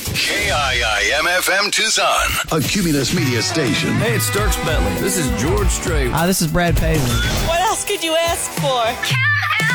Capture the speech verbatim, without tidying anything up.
K I I M F M Tucson, a Cumulus Media station. Hey, it's Starks Bentley. This is George Strait. Hi, this is Brad Paisley. What else could you ask for?